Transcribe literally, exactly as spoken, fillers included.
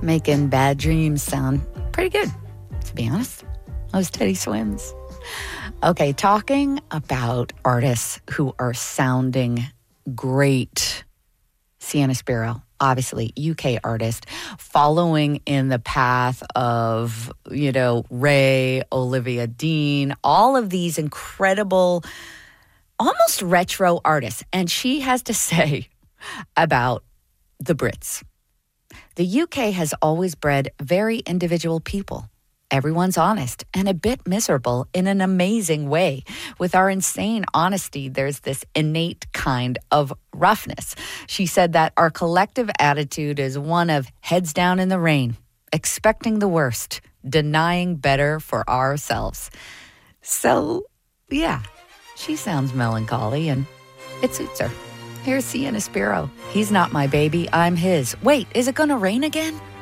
making bad dreams sound pretty good, to be honest. Those Teddy Swims. Okay, talking about artists who are sounding great. Sienna Spiro, obviously U K artist, following in the path of, you know, Ray, Olivia Dean, all of these incredible, almost retro artists. And she has to say about the Brits. The U K has always bred very individual people. Everyone's honest and a bit miserable in an amazing way. With our insane honesty, there's this innate kind of roughness. She said that our collective attitude is one of heads down in the rain, expecting the worst, denying better for ourselves. So, yeah, she sounds melancholy and it suits her. Here's Sienna Spiro. He's not my baby, I'm his. Wait, is it going to rain again?